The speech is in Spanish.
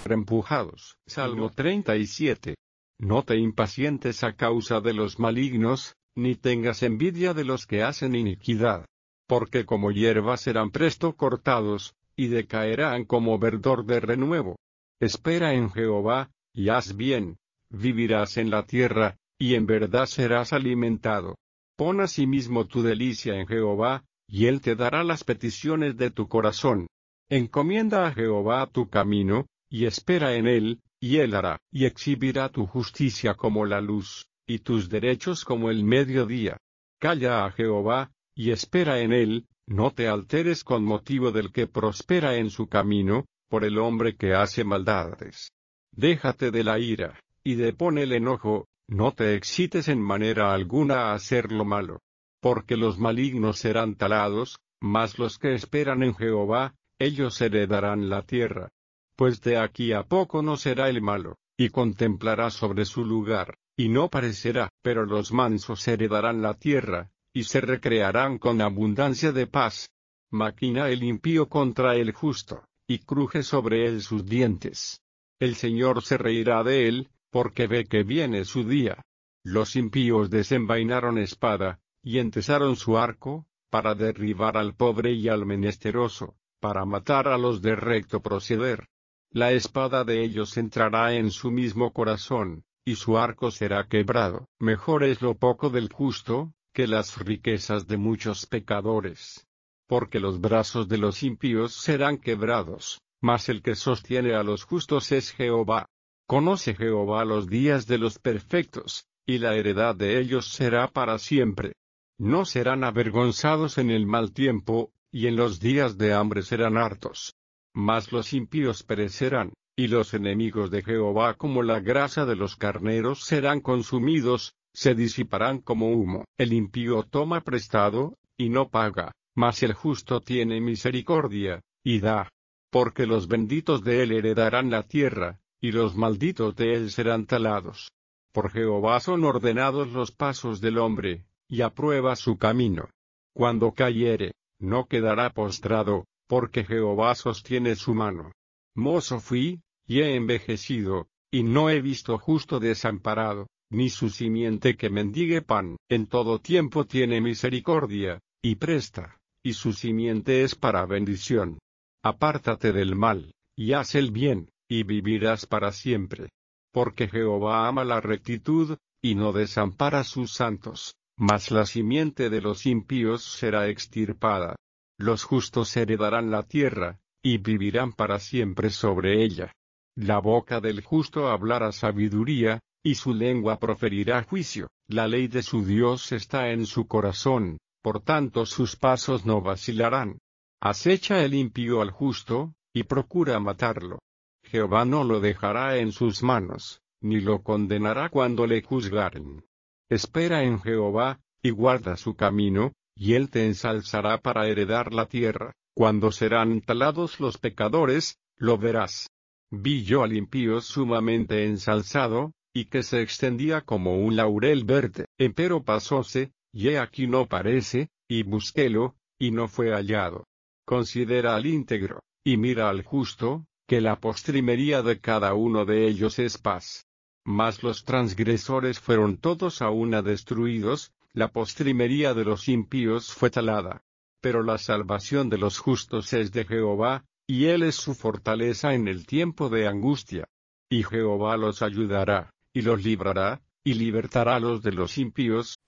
reempujados. Salmo 37. No te impacientes a causa de los malignos, ni tengas envidia de los que hacen iniquidad. Porque como hierba serán presto cortados, y decaerán como verdor de renuevo. Espera en Jehová, y haz bien, vivirás en la tierra, y en verdad serás alimentado. Pon asimismo tu delicia en Jehová, y él te dará las peticiones de tu corazón. Encomienda a Jehová tu camino, y espera en él, y él hará, y exhibirá tu justicia como la luz, y tus derechos como el mediodía. Calla a Jehová, y espera en él, no te alteres con motivo del que prospera en su camino, por el hombre que hace maldades. Déjate de la ira, y depón el enojo, no te excites en manera alguna a hacer lo malo. Porque los malignos serán talados, mas los que esperan en Jehová, ellos heredarán la tierra. Pues de aquí a poco no será el malo, y contemplará sobre su lugar, y no parecerá, pero los mansos heredarán la tierra, y se recrearán con abundancia de paz. Maquina el impío contra el justo, y cruje sobre él sus dientes. El Señor se reirá de él, porque ve que viene su día. Los impíos desenvainaron espada, y entesaron su arco, para derribar al pobre y al menesteroso, para matar a los de recto proceder. La espada de ellos entrará en su mismo corazón, y su arco será quebrado. Mejor es lo poco del justo, que las riquezas de muchos pecadores. Porque los brazos de los impíos serán quebrados, mas el que sostiene a los justos es Jehová. Conoce Jehová los días de los perfectos, y la heredad de ellos será para siempre. No serán avergonzados en el mal tiempo, y en los días de hambre serán hartos. Mas los impíos perecerán, y los enemigos de Jehová como la grasa de los carneros serán consumidos, se disiparán como humo. El impío toma prestado, y no paga, mas el justo tiene misericordia, y da. Porque los benditos de él heredarán la tierra, y los malditos de él serán talados. Por Jehová son ordenados los pasos del hombre, y aprueba su camino. Cuando cayere, no quedará postrado, porque Jehová sostiene su mano. Mozo fui, y he envejecido, y no he visto justo desamparado, ni su simiente que mendigue pan. En todo tiempo tiene misericordia, y presta, y su simiente es para bendición. Apártate del mal, y haz el bien, y vivirás para siempre. Porque Jehová ama la rectitud, y no desampara sus santos, mas la simiente de los impíos será extirpada. Los justos heredarán la tierra, y vivirán para siempre sobre ella. La boca del justo hablará sabiduría, y su lengua proferirá juicio. La ley de su Dios está en su corazón, por tanto sus pasos no vacilarán. Acecha el impío al justo, y procura matarlo. Jehová no lo dejará en sus manos, ni lo condenará cuando le juzgaren. Espera en Jehová, y guarda su camino, y él te ensalzará para heredar la tierra. Cuando serán talados los pecadores, lo verás. Vi yo al impío sumamente ensalzado, y que se extendía como un laurel verde. Empero pasóse, y he aquí no parece, y busquélo, y no fue hallado. Considera al íntegro, y mira al justo, que la postrimería de cada uno de ellos es paz. Mas los transgresores fueron todos a una destruidos, la postrimería de los impíos fue talada. Pero la salvación de los justos es de Jehová, y él es su fortaleza en el tiempo de angustia. Y Jehová los ayudará, y los librará, y libertará a los de los impíos,